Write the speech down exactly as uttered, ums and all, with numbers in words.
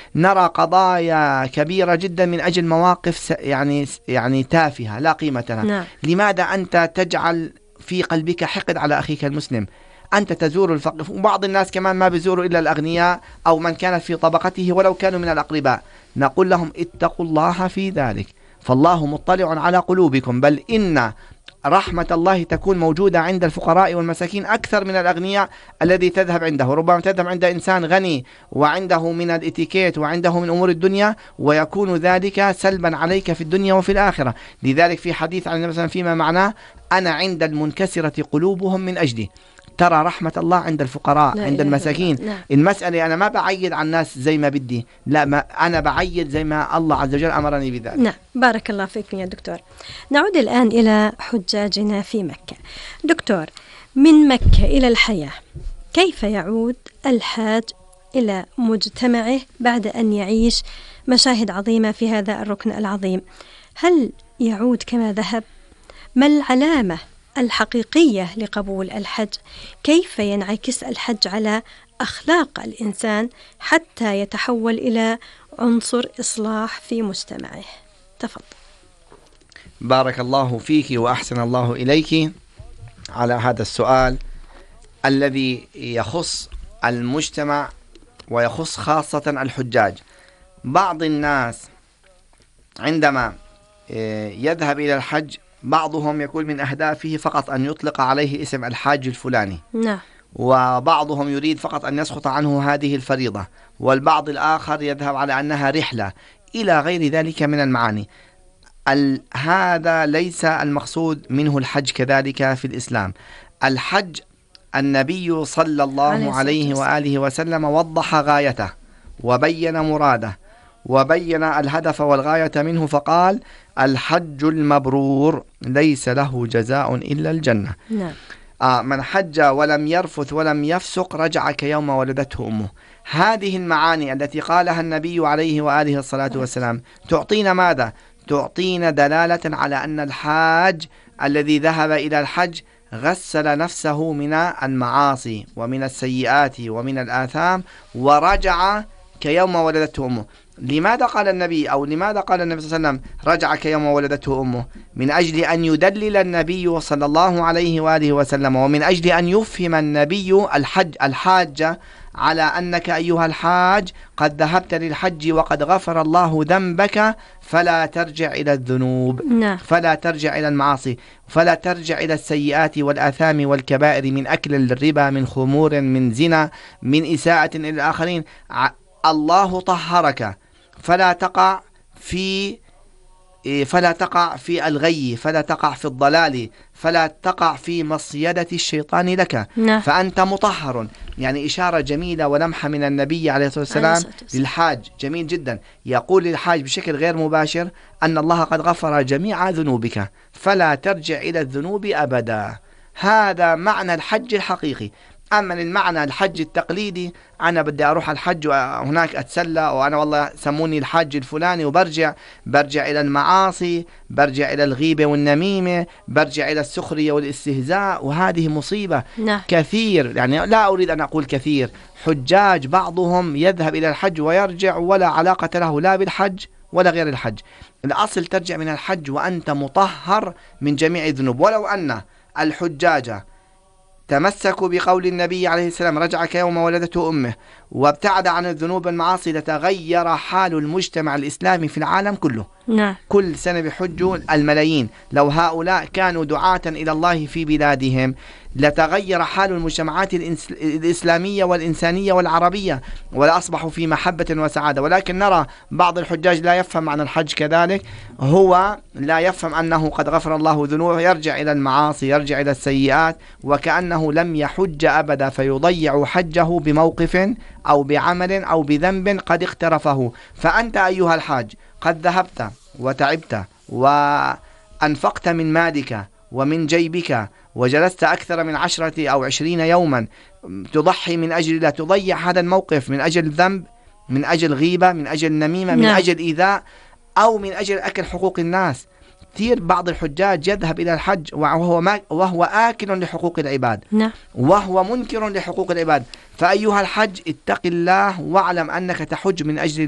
نرى قضايا كبيرة جدا من أجل مواقف يعني يعني تافهة لا قيمة لها. نعم. لماذا أنت تجعل في قلبك حقد على أخيك المسلم؟ أنت تزور الفقير، وبعض الناس كمان ما بيزوروا إلا الأغنياء أو من كانت في طبقته ولو كانوا من الأقرباء. نقول لهم اتقوا الله في ذلك، فالله مطلع على قلوبكم، بل إن رحمة الله تكون موجودة عند الفقراء والمساكين أكثر من الأغنياء الذي تذهب عنده. ربما تذهب عند إنسان غني وعنده من الاتيكيت وعنده من أمور الدنيا، ويكون ذلك سلبا عليك في الدنيا وفي الآخرة. لذلك في حديث عن النبي صلى الله عليه وسلم فيما معناه: أنا عند المنكسرة قلوبهم من أجلي. ترى رحمة الله عند الفقراء، عند المساكين. نعم. المسألة أنا ما بعيد عن الناس زي ما بدي، لا، ما أنا بعيد زي ما الله عز وجل أمرني بذلك. نعم، بارك الله فيكم يا دكتور. نعود الآن إلى حجاجنا في مكة. دكتور، من مكة إلى الحياة، كيف يعود الحاج إلى مجتمعه بعد أن يعيش مشاهد عظيمة في هذا الركن العظيم؟ هل يعود كما ذهب؟ ما العلامة الحقيقية لقبول الحج؟ كيف ينعكس الحج على أخلاق الإنسان حتى يتحول إلى عنصر إصلاح في مجتمعه؟ تفضل. بارك الله فيك وأحسن الله إليك على هذا السؤال الذي يخص المجتمع ويخص خاصة الحجاج. بعض الناس عندما يذهب إلى الحج، بعضهم يقول من أهدافه فقط أن يطلق عليه اسم الحاج الفلاني، نعم. وبعضهم يريد فقط أن يسقط عنه هذه الفريضة، والبعض الآخر يذهب على أنها رحلة إلى غير ذلك من المعاني. هذا ليس المقصود منه الحج كذلك في الإسلام. الحج النبي صلى الله عليه وآله وسلم وضح غايته وبين مراده وبين الهدف والغاية منه، فقال: الحج المبرور ليس له جزاء إلا الجنة. نعم. آه من حج ولم يرفث ولم يفسق رجع كيوم ولدته أمه. هذه المعاني التي قالها النبي عليه وآله الصلاة والسلام تعطينا ماذا؟ تعطينا دلالة على أن الحاج الذي ذهب إلى الحج غسل نفسه من المعاصي ومن السيئات ومن الآثام ورجع كيوم ولدته أمه. لماذا قال النبي أو لماذا قال النبي صلى الله عليه وسلم رجع كيوم ولدته أمه؟ من أجل أن يدلل النبي صلى الله عليه وآله وسلم، ومن أجل أن يفهم النبي الحج الحاج على أنك أيها الحاج قد ذهبت للحج وقد غفر الله ذنبك، فلا ترجع إلى الذنوب، نعم. فلا ترجع إلى المعاصي، فلا ترجع إلى السيئات والآثام والكبائر من أكل الربا، من خمور، من زنا، من إساءة إلى الآخرين. الله طهرك، فلا تقع في فلا تقع في الغي، فلا تقع في الضلال، فلا تقع في مصيدة الشيطان لك. نعم. فأنت مطهر. يعني إشارة جميلة ولمحة من النبي عليه الصلاة والسلام للحاج، جميل جدا. يقول للحاج بشكل غير مباشر أن الله قد غفر جميع ذنوبك، فلا ترجع إلى الذنوب أبدا. هذا معنى الحج الحقيقي. أما المعنى الحج التقليدي، أنا بدي أروح الحج وهناك أتسلى، وأنا والله سموني الحج الفلاني، وبرجع برجع إلى المعاصي، برجع إلى الغيبة والنميمة، برجع إلى السخرية والاستهزاء، وهذه مصيبة. نعم. كثير، يعني لا أريد أن أقول كثير، حجاج بعضهم يذهب إلى الحج ويرجع ولا علاقة له لا بالحج ولا غير الحج. الأصل ترجع من الحج وأنت مطهر من جميع الذنوب. ولو أن الحجاج تمسكوا بقول النبي عليه السلام رجع كيوم ولدته أمه وابتعد عن الذنوب والمعاصي، لتغير حال المجتمع الإسلامي في العالم كله. نعم. كل سنة بحجوا الملايين. لو هؤلاء كانوا دعاة إلى الله في بلادهم لتغير حال المجتمعات الإسلامية والإنسانية والعربية، ولا أصبحوا في محبة وسعادة. ولكن نرى بعض الحجاج لا يفهم عن الحج كذلك، هو لا يفهم أنه قد غفر الله ذنوبه، يرجع إلى المعاصي، يرجع إلى السيئات، وكأنه لم يحج أبدا، فيضيع حجه بموقف أو بعمل أو بذنب قد اقترفه. فأنت أيها الحاج قد ذهبت وتعبت وأنفقت من مالك ومن جيبك، وجلست أكثر من عشرة أو عشرين يوما تضحي من أجل لا تضيع هذا الموقف من أجل ذنب، من أجل غيبة، من أجل نميمة، من أجل إيذاء، أو من أجل أكل حقوق الناس. كثير بعض الحجاج يذهب إلى الحج وهو, ما وهو آكل لحقوق العباد، نعم. وهو منكر لحقوق العباد. فأيها الحج اتق الله واعلم أنك تحج من أجل